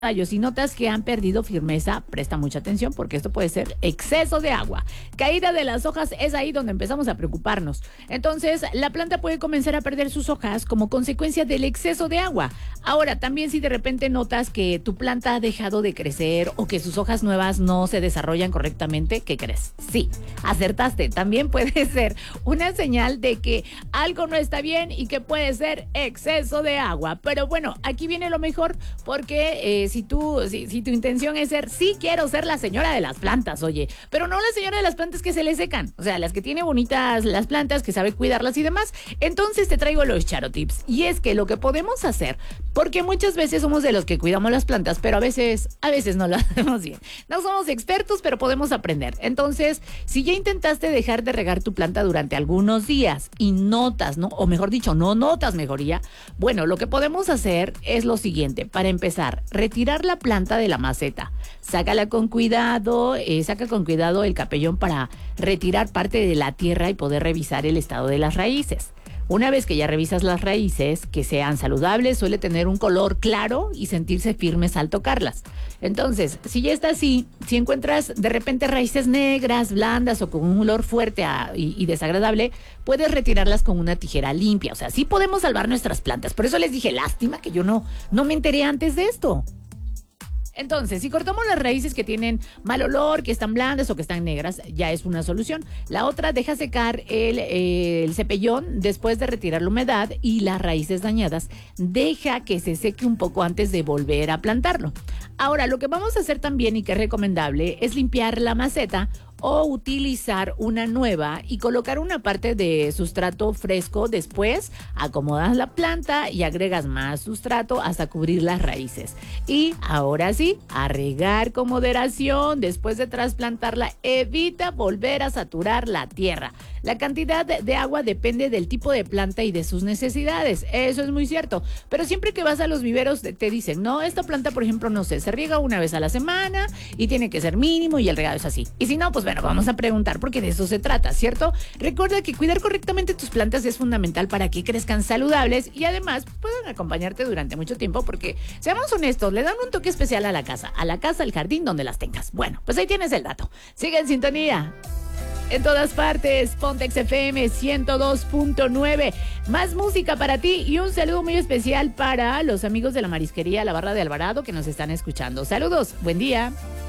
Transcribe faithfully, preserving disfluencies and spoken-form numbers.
tallos. Si notas que han perdido firmeza, presta mucha atención porque esto puede ser exceso de agua. Caída de las hojas es ahí donde empezamos a preocuparnos. Entonces, la planta puede comenzar a perder sus hojas como consecuencia del exceso de agua. Ahora, también si de repente notas que tu planta ha dejado de crecer o que sus hojas nuevas no se desarrollan correctamente, ¿qué crees? Sí, acertaste. También puede ser una señal de que algo no está bien y que puede ser exceso de agua. Pero bueno, aquí viene lo mejor porque... Eh, Si tú, si, si tu intención es ser, sí quiero ser la señora de las plantas, oye, pero no la señora de las plantas que se le secan, o sea, las que tiene bonitas las plantas, que sabe cuidarlas y demás. Entonces te traigo los Charo Tips. Y es que lo que podemos hacer, porque muchas veces somos de los que cuidamos las plantas, pero a veces, a veces no lo hacemos bien. No somos expertos, pero podemos aprender. Entonces, si ya intentaste dejar de regar tu planta durante algunos días y notas, ¿no? O mejor dicho, no notas mejoría, bueno, lo que podemos hacer es lo siguiente. Para empezar, retirar la planta de la maceta. Sácala con cuidado, eh, saca con cuidado el capellón para retirar parte de la tierra y poder revisar el estado de las raíces. Una vez que ya revisas las raíces, que sean saludables, suele tener un color claro y sentirse firmes al tocarlas. Entonces, si ya está así, si encuentras de repente raíces negras, blandas o con un olor fuerte a, y, y desagradable, puedes retirarlas con una tijera limpia. O sea, sí podemos salvar nuestras plantas. Por eso les dije, lástima que yo no, no me enteré antes de esto. Entonces, si cortamos las raíces que tienen mal olor, que están blandas o que están negras, ya es una solución. La otra, deja secar el, eh, el cepellón después de retirar la humedad y las raíces dañadas. Deja que se seque un poco antes de volver a plantarlo. Ahora, lo que vamos a hacer también y que es recomendable es limpiar la maceta o utilizar una nueva y colocar una parte de sustrato fresco. Después acomodas la planta y agregas más sustrato hasta cubrir las raíces. Y ahora sí, a regar con moderación. Después de trasplantarla, evita volver a saturar la tierra. La cantidad de agua depende del tipo de planta y de sus necesidades. Eso es muy cierto. Pero siempre que vas a los viveros te dicen, no, esta planta, por ejemplo, no sé, se riega una vez a la semana y tiene que ser mínimo y el regado es así. Y si no, pues bueno, vamos a preguntar porque de eso se trata, ¿cierto? Recuerda que cuidar correctamente tus plantas es fundamental para que crezcan saludables y además puedan acompañarte durante mucho tiempo porque, seamos honestos, le dan un toque especial a la casa, a la casa, al jardín, donde las tengas. Bueno, pues ahí tienes el dato. Sigue en sintonía. En todas partes, Pontex F M ciento dos punto nueve. Más música para ti y un saludo muy especial para los amigos de la marisquería La Barra de Alvarado que nos están escuchando. Saludos, buen día.